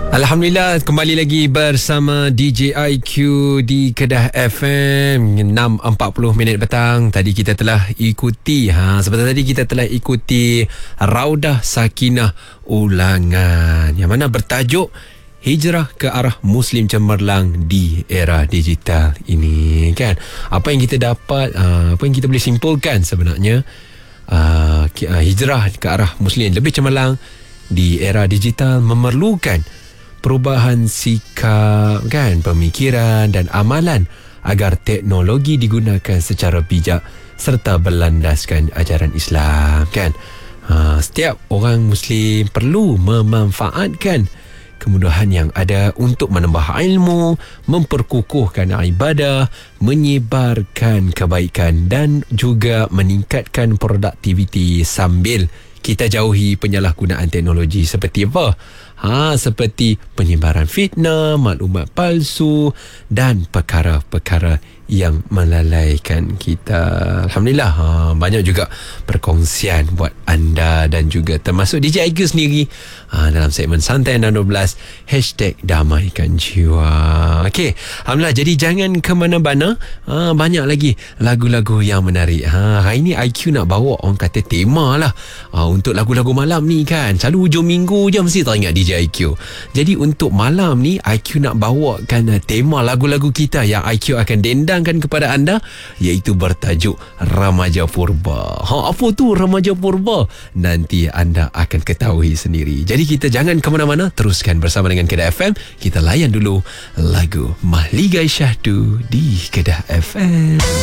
Alhamdulillah, kembali lagi bersama DJ IQ di Kedah FM 6.40 minit petang. Tadi kita telah ikuti sebentar tadi kita telah ikuti Raudah Sakinah ulangan yang mana bertajuk Hijrah ke arah Muslim Cemerlang di era digital ini, kan? Apa yang kita dapat, apa yang kita boleh simpulkan sebenarnya, hijrah ke arah Muslim lebih cemerlang di era digital memerlukan perubahan sikap, kan, pemikiran dan amalan agar teknologi digunakan secara bijak serta berlandaskan ajaran Islam, kan. Setiap orang Muslim perlu memanfaatkan kemudahan yang ada untuk menambah ilmu, memperkukuhkan ibadah, menyebarkan kebaikan dan juga meningkatkan produktiviti sambil kita jauhi penyalahgunaan teknologi seperti apa? Seperti penyebaran fitnah, maklumat palsu dan perkara-perkara yang melalaikan kita. Alhamdulillah, banyak juga perkongsian buat anda dan juga termasuk DJ IQ sendiri dalam segmen Santai 612 #Damaikan Jiwa. Okey, Alhamdulillah, jadi jangan ke mana-mana, banyak lagi lagu-lagu yang menarik. Hari ini IQ nak bawa, orang kata, tema lah untuk lagu-lagu malam ni, kan. Selalu hujung minggu je mesti teringat DJ IQ. Jadi untuk malam ni IQ nak bawakan tema lagu-lagu kita yang IQ akan dendangkan kepada anda, iaitu bertajuk Remaja Purba. Apa tu Remaja Purba? Nanti anda akan ketahui sendiri. Jadi kita jangan ke mana-mana, teruskan bersama dengan Kedah FM. Kita layan dulu lagu Mahligai Syahdu di Kedah FM.